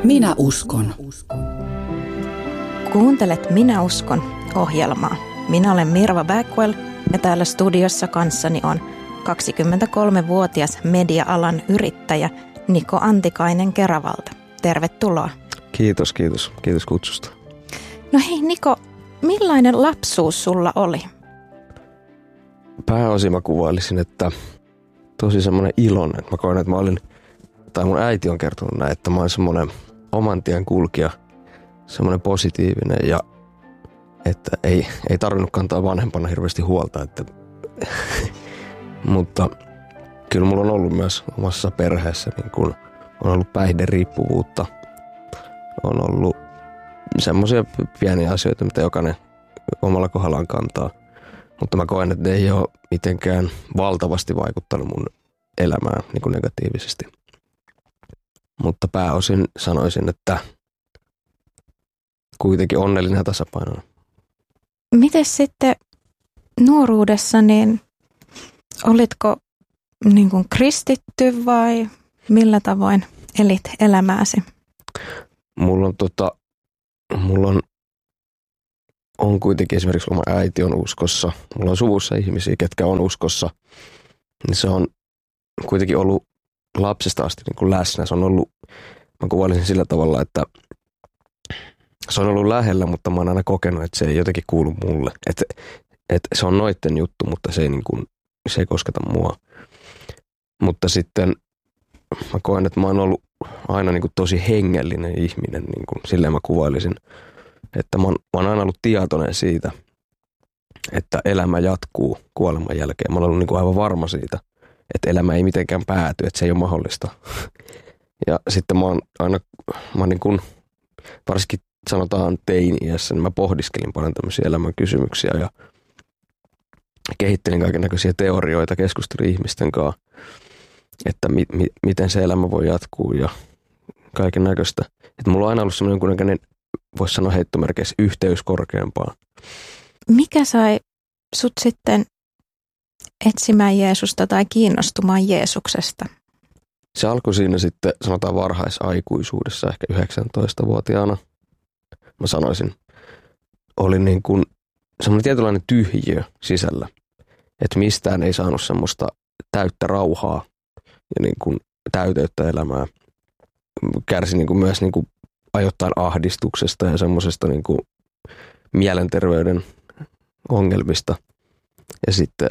Minä uskon. Kuuntelet Minä uskon -ohjelmaa. Minä olen Mirva Backwell ja täällä studiossa kanssani on 23-vuotias media-alan yrittäjä Niko Antikainen Keravalta. Tervetuloa. Kiitos kutsusta. No hei Niko, millainen lapsuus sulla oli? Pääosin mä kuvailisin, että tosi semmoinen iloinen. Mä koen, että mun äiti on kertonut näin, että mä olen semmoinen oman tien kulkija, semmoinen positiivinen ja että ei tarvinnut kantaa vanhempana hirveästi huolta. Mutta kyllä mulla on ollut myös omassa perheessä, niin kun on ollut päihderiippuvuutta, on ollut semmoisia pieniä asioita, mitä jokainen omalla kohdallaan kantaa. Mutta mä koen, että ne ei ole mitenkään valtavasti vaikuttanut mun elämään niin kuin negatiivisesti. Mutta pääosin sanoisin, että kuitenkin onnellinen ja tasapainoinen. Mites sitten nuoruudessa, niin olitko niin kuin kristitty vai millä tavoin elit elämääsi? Mulla on kuitenkin esimerkiksi oma äiti on uskossa. Mulla on suvussa ihmisiä, ketkä on uskossa. Niin se on kuitenkin ollut lapsesta asti niin kuin läsnä. Se on ollut, mä kuvailisin sillä tavalla, että se on ollut lähellä, mutta mä oon aina kokenut, että se ei jotenkin kuulu mulle. Että se on noitten juttu, mutta se ei kosketa mua. Mutta sitten mä koen, että mä oon ollut aina niin kuin tosi hengellinen ihminen, niin kuin silleen mä kuvailisin. Että mä oon aina ollut tietoinen siitä, että elämä jatkuu kuoleman jälkeen. Mä oon ollut niin kuin aivan varma siitä, että elämä ei mitenkään pääty, että se ei ole mahdollista. Ja sitten mä oon niin kuin, varsinkin sanotaan teini-iässä, niin mä pohdiskelin paljon tämmöisiä elämän kysymyksiä ja kehittelin kaikennäköisiä teorioita, keskustelin ihmisten kanssa, että miten se elämä voi jatkuu ja kaiken näköistä. Että mulla on aina ollut semmoinen jonkunnäköinen, voisi sanoa heittomerkeissä, yhteys korkeampaan. Mikä sai sut sitten etsimään Jeesusta tai kiinnostumaan Jeesuksesta? Se alkoi siinä sitten, sanotaan varhaisaikuisuudessa, ehkä 19-vuotiaana. Mä sanoisin, oli niin kuin semmoinen tietynlainen tyhjiö sisällä, että mistään ei saanut semmoista täyttä rauhaa ja niin kuin täyteyttä elämää. Kärsi niin kuin myös niin kuin ajoittain ahdistuksesta ja semmoisesta niin kuin mielenterveyden ongelmista. Ja sitten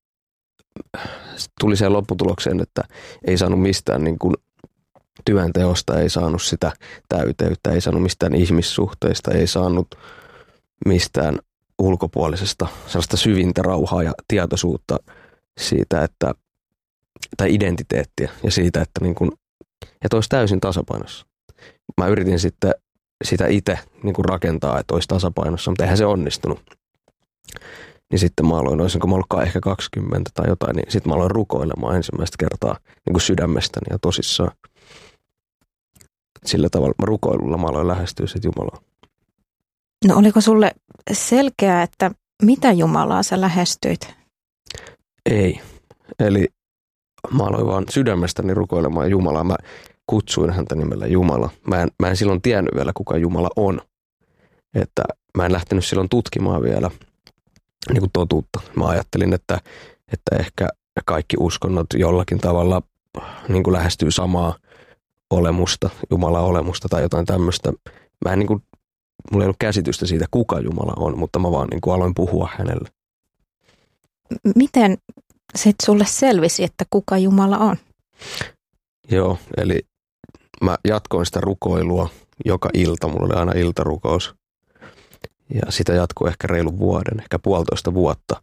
tuli siihen lopputulokseen, että ei saanut mistään niin kuin työnteosta, ei saanut sitä täyteyttä, ei saanut mistään ihmissuhteista, ei saanut mistään ulkopuolisesta sellaista syvintä rauhaa ja tietoisuutta siitä, tai identiteettiä ja siitä, että niin kuin, että olisi täysin tasapainossa. Mä yritin sitten sitä itse niin kuin rakentaa, että olisi tasapainossa, mutta eihän se onnistunut. Niin sitten mä aloin, olisinko mä ollut ehkä 20 tai jotain, niin sitten mä aloin rukoilemaan ensimmäistä kertaa niin kuin sydämestäni ja tosissaan. Sillä tavalla rukoilulla mä aloin lähestyä sit Jumalaa. No oliko sulle selkeää, että mitä Jumalaa sä lähestyit? Ei. Eli mä aloin vaan sydämestäni rukoilemaan Jumalaa. Mä kutsuin häntä nimellä Jumala. Mä en silloin tiennyt vielä, kuka Jumala on. Että mä en lähtenyt silloin tutkimaan vielä niin kuin totuutta. Mä ajattelin, että ehkä kaikki uskonnot jollakin tavalla niin kuin lähestyy samaa olemusta, Jumalan olemusta tai jotain tämmöistä. Mä en niin kuin, mulla ei ollut käsitystä siitä, kuka Jumala on, mutta mä vaan niin kuin aloin puhua hänelle. Miten sitten sulle selvisi, että kuka Jumala on? Joo, eli mä jatkoin sitä rukoilua joka ilta. Mulla oli aina iltarukous. Ja sitä jatkui ehkä reilun vuoden, ehkä 1,5 vuotta.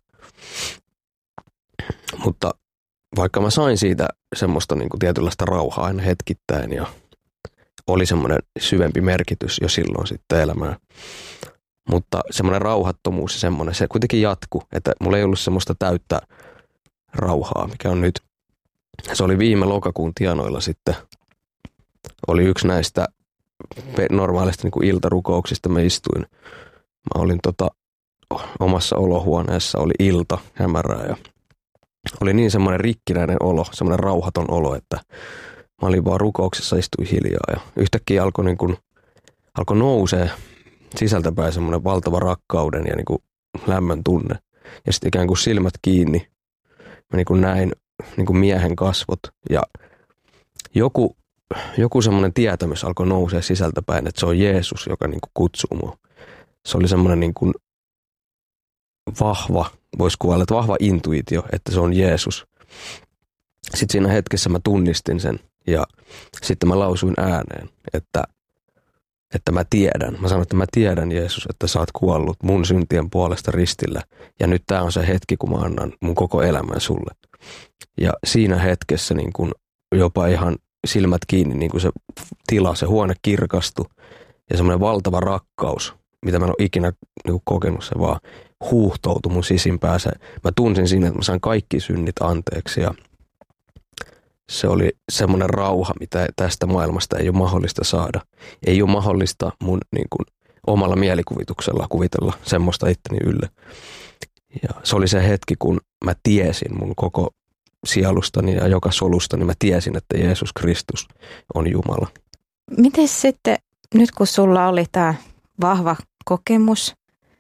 Mutta vaikka mä sain siitä semmoista niin kuin tietynlaista rauhaa aina hetkittäin ja oli semmoinen syvempi merkitys jo silloin sitten elämään. Mutta semmoinen rauhattomuus ja semmoinen, se kuitenkin jatkui, että mulla ei ollut semmoista täyttä rauhaa, mikä on nyt. Se oli viime lokakuun tienoilla sitten. Oli yksi näistä normaalista niin kuin iltarukouksista, mä istuin. Mä olin omassa olohuoneessa, oli ilta, hämärää ja oli niin semmoinen rikkinäinen olo, semmoinen rauhaton olo, että Mä olin vaan rukouksessa, istuin hiljaa ja yhtäkkiä alkoi nousee sisältäpäin semmoinen valtava rakkauden ja niin kuin lämmön tunne. Ja sitten ikään kuin silmät kiinni. Mä niin kuin näin niin kuin miehen kasvot ja joku semmoinen tietämys alkoi nousea sisältäpäin, että se on Jeesus, joka niin kuin kutsuu mua. Se oli semmoinen niin kuin vahva, voisi kuvailla, että vahva intuitio, että se on Jeesus. Sitten siinä hetkessä mä tunnistin sen ja sitten mä lausuin ääneen, että mä tiedän. Mä sanoin, että mä tiedän Jeesus, että sä oot kuollut mun syntien puolesta ristillä ja nyt tää on se hetki, kun mä annan mun koko elämän sulle. Ja siinä hetkessä niin kun jopa ihan silmät kiinni, niin kuin se tila, se huone kirkastui ja semmoinen valtava rakkaus, mitä mä en ole ikinä niin kuin kokenut, se vaan huuhtoutui mun sisimpään. Mä tunsin siinä, että mä sain kaikki synnit anteeksi ja se oli semmoinen rauha, mitä tästä maailmasta ei ole mahdollista saada. Ei ole mahdollista mun niin kuin omalla mielikuvituksella kuvitella semmoista itteni ylle. Ja se oli se hetki, kun mä tiesin mun koko sielustani ja joka solustani, mä tiesin, että Jeesus Kristus on Jumala. Miten sitten, nyt kun sulla oli tämä vahva kokemus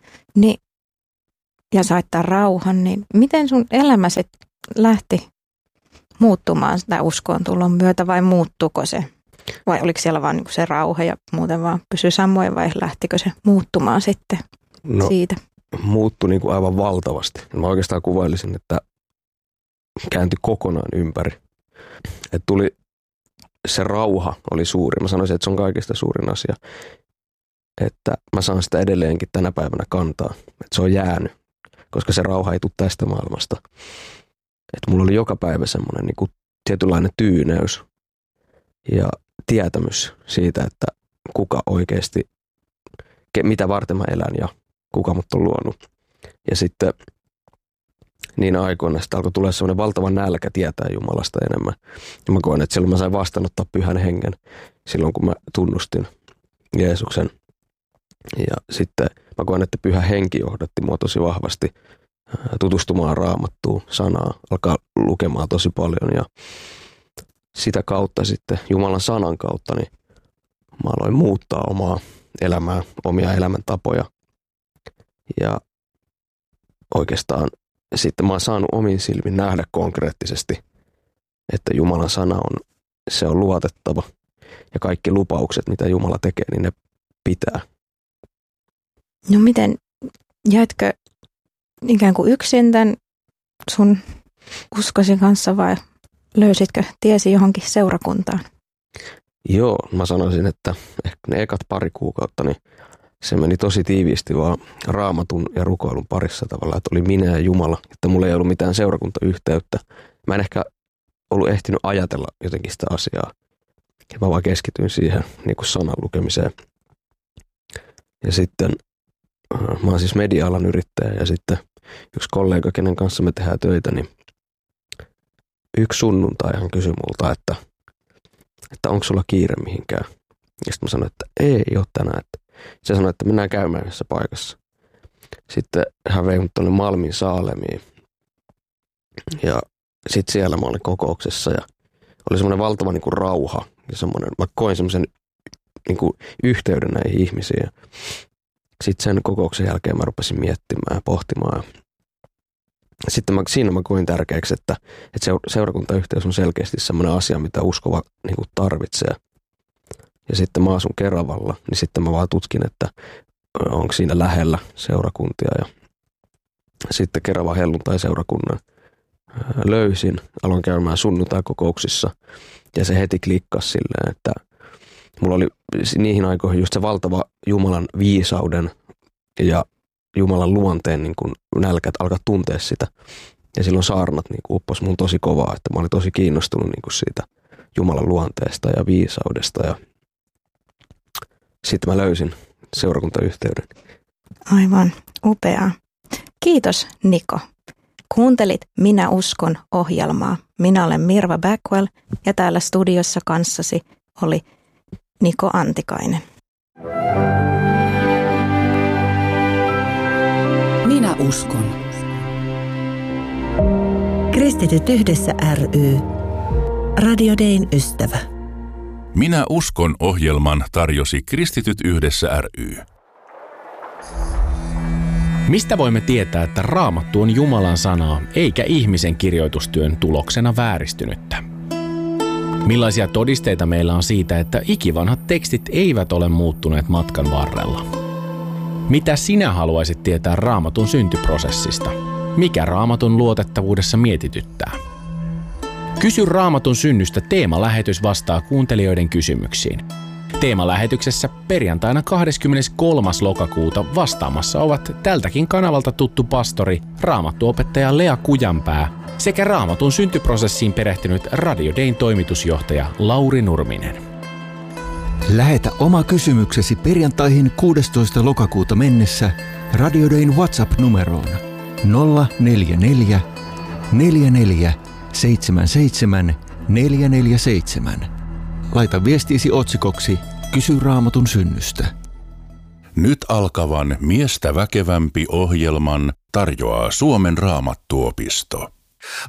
ja sait tämän rauhan, niin miten sun elämä sitten lähti muuttumaan sitä uskoon tulon myötä vai muuttuuko se? Vai oliko siellä vaan niinku se rauha ja muuten vaan pysyi samoin vai lähtikö se muuttumaan sitten siitä? Muuttui niinku aivan valtavasti. Mä oikeastaan kuvailisin, että kääntyi kokonaan ympäri. Että tuli, se rauha oli suuri. Mä sanoisin, että se on kaikista suurin asia. Että mä saan sitä edelleenkin tänä päivänä kantaa. Että se on jäänyt, koska se rauha ei tule tästä maailmasta. Että mulla oli joka päivä semmoinen niin kuin tietynlainen tyyneys ja tietämys siitä, että kuka oikeasti, mitä varten mä elän ja kuka mut on luonut. Ja sitten niinä aikoina sitten alkoi tulla semmoinen valtava nälkä tietää Jumalasta enemmän. Ja mä koen, että silloin mä sain vastaanottaa Pyhän Hengen silloin, kun mä tunnustin Jeesuksen. Ja sitten mä koen, että Pyhä Henki johdatti mua tosi vahvasti tutustumaan Raamattuun, sanaa, alkaa lukemaan tosi paljon ja sitä kautta sitten Jumalan sanan kautta niin mä aloin muuttaa omaa elämää, omia elämäntapoja ja oikeastaan sitten mä oon saanut omin silmin nähdä konkreettisesti, että Jumalan sana se on luotettava ja kaikki lupaukset, mitä Jumala tekee, niin ne pitää. No miten, jäitkö ikään kuin yksin tämän sun uskosi kanssa vai löysitkö tiesi johonkin seurakuntaan? Joo, mä sanoisin, että ehkä ne ekat pari kuukautta, niin se meni tosi tiiviisti vaan Raamatun ja rukoilun parissa tavalla, että oli minä ja Jumala, että mulla ei ollut mitään seurakuntayhteyttä. Mä en ehkä ollut ehtinyt ajatella jotenkin sitä asiaa. Ja mä vaan keskityin siihen niin kuin sanan lukemiseen. Ja sitten mä oon siis media-alan yrittäjä ja sitten yksi kollega, kenen kanssa me tehdään töitä, niin yksi sunnuntai hän kysyi multa, että onko sulla kiire mihinkään. Ja sitten mä sanoin, että ei ole tänään. Se sanoi, että mennään käymään yhdessä paikassa. Sitten hän vei mut tuonne Malmin Saalemiin. Ja sitten siellä mä olin kokouksessa ja oli semmoinen valtava niin kuin rauha. Ja semmoinen, mä koin semmoisen niin kuin yhteyden näihin ihmisiin. Sitten sen kokouksen jälkeen mä rupesin miettimään ja pohtimaan. Sitten siinä mä koin tärkeäksi, että seurakuntayhteys on selkeästi semmoinen asia, mitä uskova niin kuin tarvitsee. Ja sitten mä asun Keravalla, niin sitten mä vaan tutkin, että onko siinä lähellä seurakuntia. Ja sitten Keravan helluntai-seurakunnan löysin, aloin käymään sunnuntai-kokouksissa. Ja se heti klikkasi silleen, että mulla oli niihin aikoihin just se valtava Jumalan viisauden ja Jumalan luonteen niin kuin nälkä, että alkaa tuntea sitä. Ja silloin saarnat niin kuin upposi mun tosi kovaa, että mä olin tosi kiinnostunut niin kuin siitä Jumalan luonteesta ja viisaudesta. Ja sitten mä löysin seurakuntayhteyden. Aivan, upeaa. Kiitos Niko. Kuuntelit Minä uskon -ohjelmaa. Minä olen Mirva Backwell ja täällä studiossa kanssasi oli Niko Antikainen. Minä uskon. Kristityt yhdessä ry. Radio Dayn ystävä. Minä uskon -ohjelman tarjosi Kristityt yhdessä ry. Mistä voimme tietää, että Raamattu on Jumalan sanaa eikä ihmisen kirjoitustyön tuloksena vääristynyttä? Millaisia todisteita meillä on siitä, että ikivanhat tekstit eivät ole muuttuneet matkan varrella? Mitä sinä haluaisit tietää Raamatun syntyprosessista? Mikä Raamatun luotettavuudessa mietityttää? Kysy Raamatun synnystä -teemalähetys vastaa kuuntelijoiden kysymyksiin. Teemalähetyksessä perjantaina 23. lokakuuta vastaamassa ovat tältäkin kanavalta tuttu pastori, raamattuopettaja Lea Kujanpää sekä Raamatun syntyprosessiin perehtynyt Radio Dayn toimitusjohtaja Lauri Nurminen. Lähetä oma kysymyksesi perjantaihin 16. lokakuuta mennessä Radio Dayn WhatsApp-numeroon 044 44 77 447. Laita viestiisi otsikoksi Kysy Raamatun synnystä. Nyt alkavan Miestä väkevämpi -ohjelman tarjoaa Suomen Raamattuopisto.